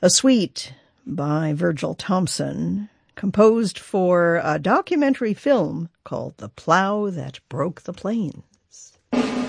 A suite by Virgil Thompson, composed for a documentary film called The Plow That Broke the Plains.